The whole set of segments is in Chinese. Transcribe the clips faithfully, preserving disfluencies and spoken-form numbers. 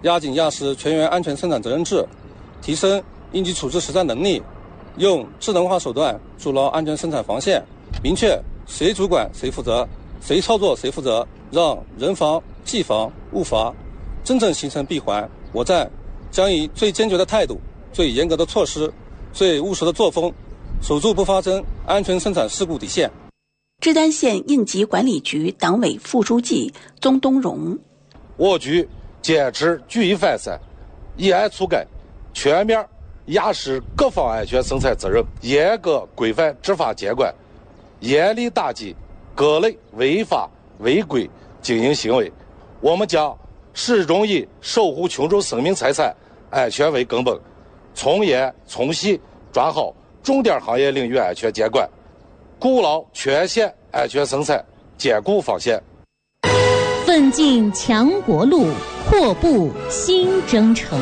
压紧压实全员安全生产责任制，提升应急处置实战能力，用智能化手段筑牢安全生产防线，明确谁主管谁负责，谁操作谁负责，让人防、技防、物防真正形成闭环。我站将以最坚决的态度、最严格的措施、最务实的作风，守住不发生安全生产事故底线。 志丹县应急管理局党委副书记宗东荣： 我局坚持举一反三，一案促改，全面压实各方安全生产责任，严格规范执法监管，严厉打击各类违法违规经营行为。我们将始终以守护群众生命财产安全为根本，从严从细抓好重点行业领域安全监管，固牢全县安全生产坚固防线， 奋进强国路，阔步新征程。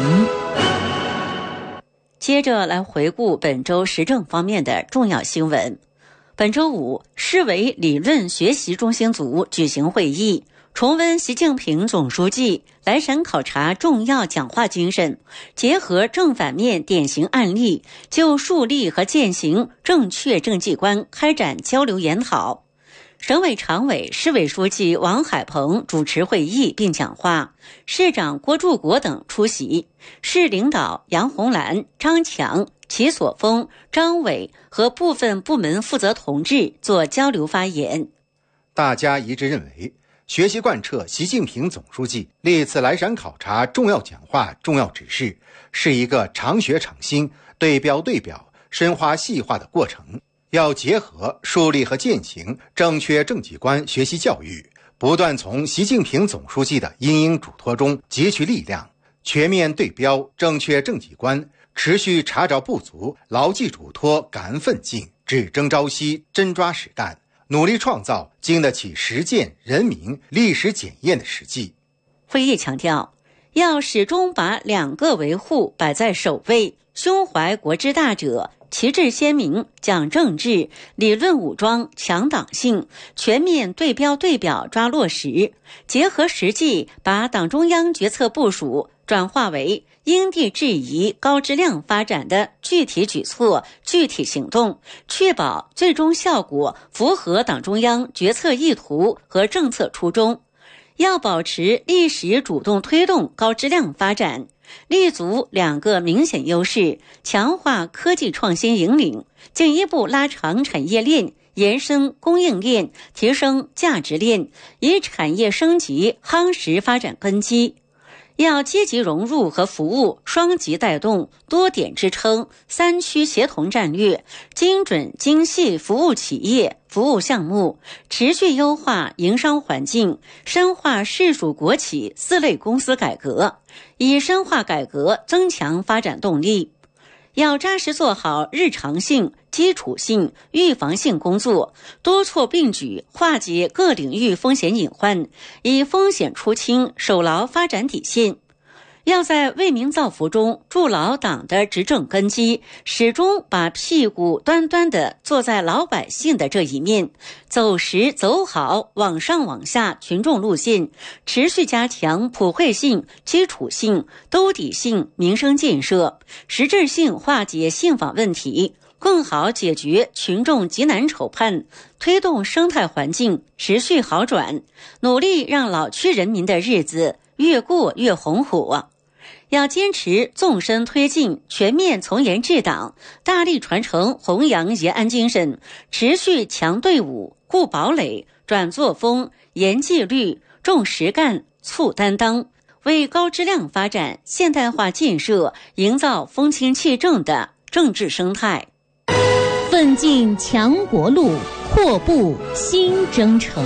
接着来回顾本周时政方面的重要新闻。本周五，市委理论学习中心组举行会议，重温习近平总书记来陕考察重要讲话精神，结合正反面典型案例，就树立和践行正确政绩观开展交流研讨。省委常委、市委书记王海鹏主持会议并讲话，市长郭柱国等出席，市领导杨红兰、张强、齐所峰、张伟和部分部门负责同志做交流发言。 大家一致认为，学习贯彻习近平总书记历次来陕考察重要讲话、重要指示，是一个常学常新、对标对表、深化细化的过程。要结合树立和践行正确政绩观学习教育，不断从习近平总书记的因应嘱托中汲取力量，全面对标正确政绩观，持续查找不足，牢记嘱托，感恩奋进，只争朝夕，真抓实干，努力创造经得起实践、人民、历史检验的实际。 会议强调，要始终把两个维护摆在首位，胸怀国之大者，旗帜鲜明，讲政治，理论武装，强党性，全面对标对表抓落实，结合实际，把党中央决策部署转化为因地制宜、高质量发展的具体举措、具体行动，确保最终效果符合党中央决策意图和政策初衷。要保持历史主动推动高质量发展，立足两个明显优势，强化科技创新引领，进一步拉长产业链，延伸供应链，提升价值链，以产业升级夯实发展根基。要积极融入和服务双极带动、多点支撑、三区协同战略，精准精细服务企业、服务项目，持续优化营商环境，深化市属国企四类公司改革，以深化改革增强发展动力。要扎实做好日常性、基础性、预防性工作，多措并举化解各领域风险隐患，以风险出清守牢发展底线。要在为民造福中筑牢党的执政根基，始终把屁股端端地坐在老百姓的这一面，走实走好往上往下群众路线，持续加强普惠性、基础性、兜底性民生建设，实质性化解信访问题，更好解决群众急难愁盼，推动生态环境持续好转，努力让老区人民的日子越过越红火。要坚持纵深推进全面从严治党，大力传承弘扬延安精神，持续强队伍、固堡垒、转作风、严纪律、重实干、促担当，为高质量发展现代化建设营造风清气正的政治生态。 奋进强国路，阔步新征程。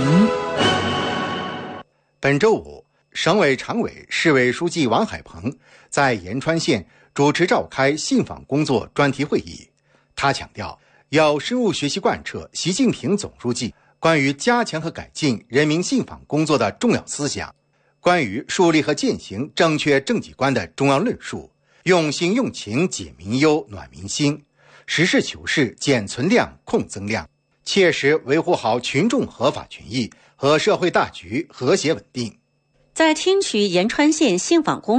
本周五，省委常委、市委书记王海鹏在延川县主持召开信访工作专题会议。他强调，要深入学习贯彻习近平总书记关于加强和改进人民信访工作的重要思想，关于树立和践行正确政绩观的重要论述，用心用情解民忧、暖民心，实事求是减存量、控增量，切实维护好群众合法权益和社会大局和谐稳定。 在听取延川县信访工